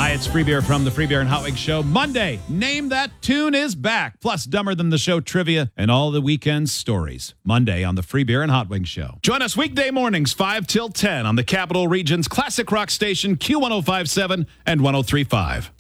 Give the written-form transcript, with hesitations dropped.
Hi, it's Free Beer from the Free Beer and Hot Wings Show. Monday, Name That Tune is back. Plus, Dumber Than the Show trivia and all the weekend stories. Monday on the Free Beer and Hot Wings Show. Join us weekday mornings, 5 till 10 on the Capital Region's classic rock station, Q1057 and 1035.